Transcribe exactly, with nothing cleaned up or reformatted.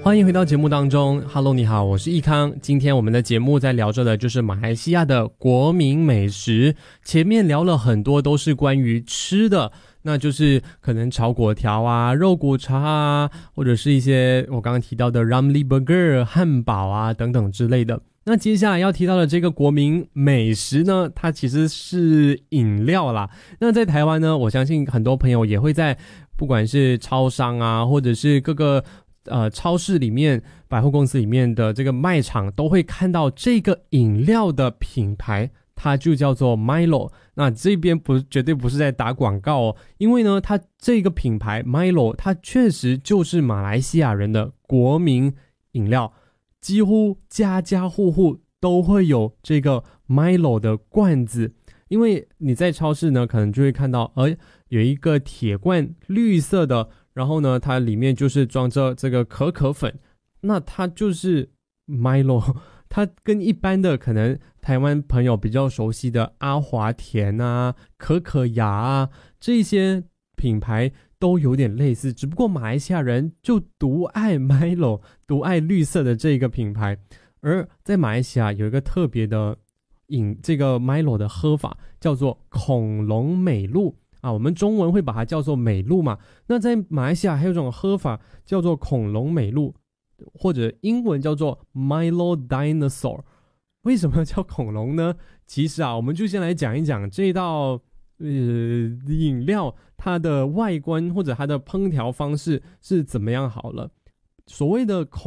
欢迎回到节目当中 Hello 你好，我是易康。今天我们的节目在聊着的就是马来西亚的国民美食。前面聊了很多都是关于吃的，那就是可能炒粿条啊、肉骨茶啊，或者是一些我刚刚提到的 Ramly Burger 汉堡啊等等之类的。那接下来要提到的这个国民美食呢，它其实是饮料啦。那在台湾呢，我相信很多朋友也会在不管是超商啊，或者是各个呃，超市里面、百货公司里面的这个卖场都会看到这个饮料的品牌，它就叫做 Milo。 那这边不绝对不是在打广告哦，因为呢它这个品牌 Milo 它确实就是马来西亚人的国民饮料，几乎家家户户都会有这个 Milo 的罐子。因为你在超市呢可能就会看到呃，有一个铁罐绿色的，然后呢它里面就是装着这个可可粉，那它就是 Milo。 它跟一般的可能台湾朋友比较熟悉的阿华田啊、可可雅啊这些品牌都有点类似，只不过马来西亚人就独爱 Milo， 独爱绿色的这个品牌。而在马来西亚有一个特别的饮这个 Milo 的喝法叫做恐龙美露啊，我们中文会把它叫做美露嘛。那在马来西亚还有一种喝法叫做恐龙美露，或者英文叫做 Milo Dinosaur。 为什么叫恐龙呢？其实啊，我们就先来讲一讲这道呃饮料它的外观或者它的烹调方式是怎么样好了。所谓的恐